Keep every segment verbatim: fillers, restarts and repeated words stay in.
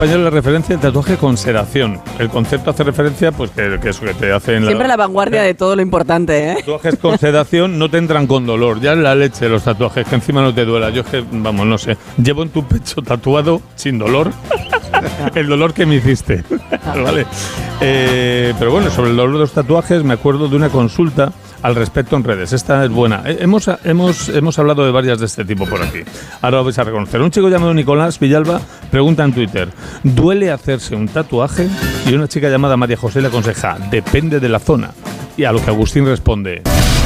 español la referencia del tatuaje con sedación. El concepto hace referencia, pues, que, que eso que te hacen... Siempre la, la vanguardia de todo lo importante, ¿eh? Los tatuajes con sedación no te entran con dolor. Ya es la leche los tatuajes, que encima no te duela. Yo es que, vamos, no sé. Llevo en tu pecho tatuado, sin dolor, el dolor que me hiciste. ¿Vale? Eh, pero bueno, sobre el dolor de los tatuajes, me acuerdo de una consulta al respecto en redes. Esta es buena. Eh, hemos, hemos, hemos hablado de varias de este tipo por aquí. Ahora lo vais a reconocer. Un chico llamado Nicolás Villalba pregunta en Twitter: ¿duele hacerse un tatuaje? Y una chica llamada María José le aconseja: depende de la zona. Y a lo que Agustín responde: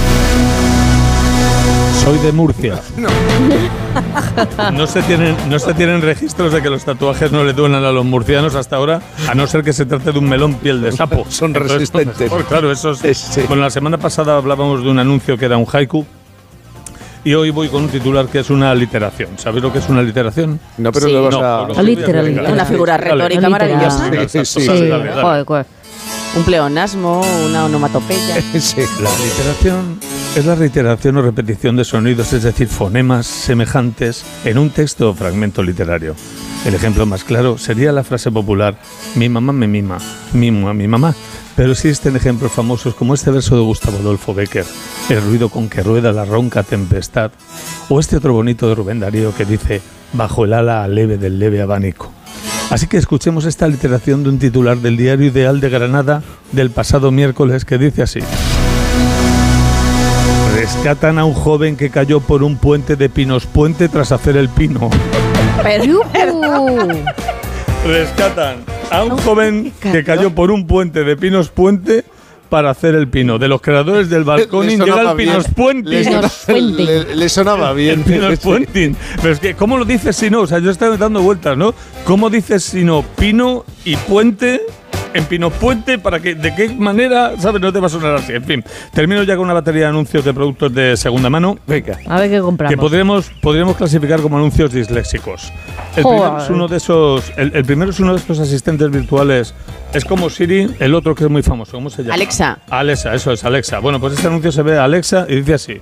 soy de Murcia. No. No se tienen, no se tienen registros de que los tatuajes no le duelen a los murcianos hasta ahora, a no ser que se trate de un melón piel de sapo. Son Entonces, resistentes. Mejor, claro, esos. Sí. Bueno, la semana pasada hablábamos de un anuncio que era un haiku. Y hoy voy con un titular que es una aliteración. ¿Sabéis lo que es una aliteración? No, pero sí. lo vas no, a... No, Literal. Una figura retórica maravillosa. Sí, sí, sí. sí. Joder, un pleonasmo, una onomatopeya. Sí. La aliteración es la reiteración o repetición de sonidos, es decir, fonemas semejantes en un texto o fragmento literario. El ejemplo más claro sería la frase popular: mi mamá me mima, mimo a mi mamá. Pero existen ejemplos famosos como este verso de Gustavo Adolfo Bécquer: el ruido con que rueda la ronca tempestad, o este otro bonito de Rubén Darío que dice: bajo el ala leve del leve abanico. Así que escuchemos esta literación de un titular del Diario Ideal de Granada del pasado miércoles que dice así: rescatan a un joven que cayó por un puente de Pinos Puente tras hacer el pino. Pero... rescatan a un joven que cayó por un puente de Pinos Puente para hacer el pino. De los creadores del balconing llega el Pinos Puenting. Le, le, le sonaba bien. El Pinos Puenting. Pero es que, ¿cómo lo dices si no? O sea, yo estaba dando vueltas, ¿no? ¿Cómo dices si no pino y puente en Pinos Puente? ¿Para que, de qué manera? ¿Sabes? No te va a sonar así. En fin, termino ya con una batería de anuncios de productos de segunda mano. Venga. A ver qué compramos. Que podríamos, podríamos clasificar como anuncios disléxicos. El primero es uno de esos. El, el primero es uno de estos asistentes virtuales. Es como Siri, el otro que es muy famoso. ¿Cómo se llama? Alexa. Alexa, eso es, Alexa. Bueno, pues este anuncio se ve a Alexa y dice así: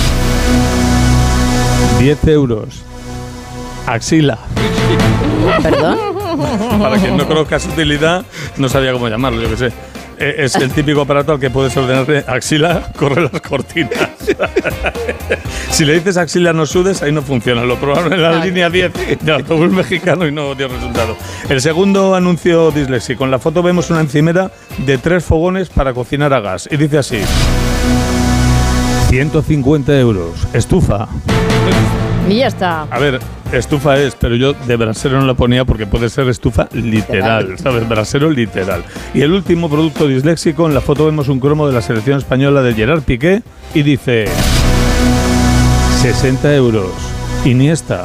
diez euros. Axila. ¿Perdón? Para quien no conozca su utilidad, no sabía cómo llamarlo, yo qué sé. Es el típico aparato al que puedes ordenarle: axila, corre las cortinas. Si le dices axila no sudes, ahí no funciona. Lo probaron en la no, línea diez de autobús mexicano y no dio resultado. El segundo anuncio disléxico. En la foto vemos una encimera de tres fogones para cocinar a gas. Y dice así: ciento cincuenta euros. Estufa. Y ya está. A ver, estufa es, pero yo de brasero no la ponía porque puede ser estufa literal, ¿sabes? Brasero literal. Y el último producto disléxico, en la foto vemos un cromo de la selección española de Gerard Piqué y dice: sesenta euros. Iniesta.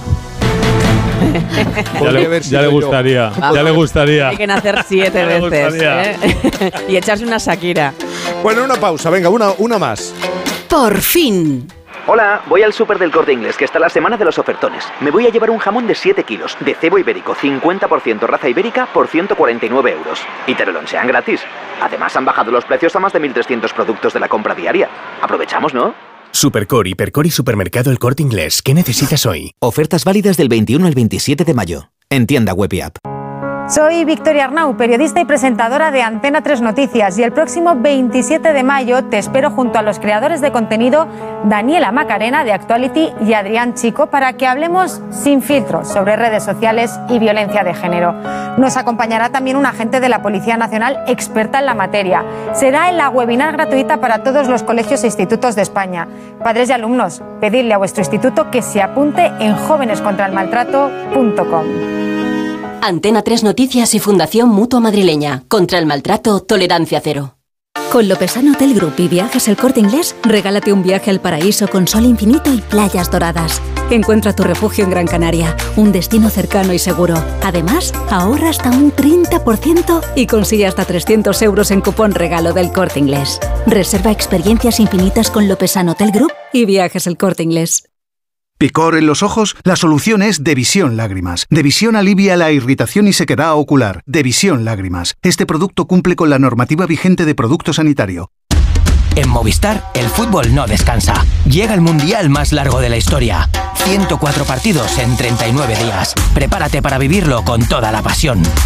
Ya le, ya le gustaría, Vamos, ya le gustaría. Hay que nacer siete veces, ¿eh? Y echarse una Shakira. Bueno, una pausa, venga, una, una más. Por fin. Hola, voy al súper del Corte Inglés, que está la semana de los ofertones. Me voy a llevar un jamón de siete kilos, de cebo ibérico, cincuenta por ciento raza ibérica, por ciento cuarenta y nueve euros. Y te lo lonchean gratis. Además, han bajado los precios a más de mil trescientos productos de la compra diaria. Aprovechamos, ¿no? Supercor, Hipercor y Supermercado El Corte Inglés. ¿Qué necesitas hoy? Ofertas válidas del veintiuno al veintisiete de mayo. En tienda web y app. Soy Victoria Arnau, periodista y presentadora de Antena tres Noticias, y el próximo veintisiete de mayo te espero junto a los creadores de contenido Daniela Macarena de Actuality y Adrián Chico para que hablemos sin filtros sobre redes sociales y violencia de género. Nos acompañará también un agente de la Policía Nacional experta en la materia. Será en la webinar gratuita para todos los colegios e institutos de España. Padres y alumnos, pedidle a vuestro instituto que se apunte en jóvenes contra el maltrato punto com. Antena tres Noticias y Fundación Mutua Madrileña. Contra el maltrato, tolerancia cero. Con Lopesano Hotel Group y Viajes El Corte Inglés, regálate un viaje al paraíso con sol infinito y playas doradas. Encuentra tu refugio en Gran Canaria, un destino cercano y seguro. Además, ahorra hasta un treinta por ciento y consigue hasta trescientos euros en cupón regalo del Corte Inglés. Reserva experiencias infinitas con Lopesano Hotel Group y Viajes El Corte Inglés. ¿Picor en los ojos? La solución es Devisión Lágrimas. Devisión alivia la irritación y sequedad ocular. Devisión Lágrimas. Este producto cumple con la normativa vigente de producto sanitario. En Movistar, el fútbol no descansa. Llega el mundial más largo de la historia. ciento cuatro partidos en treinta y nueve días. Prepárate para vivirlo con toda la pasión.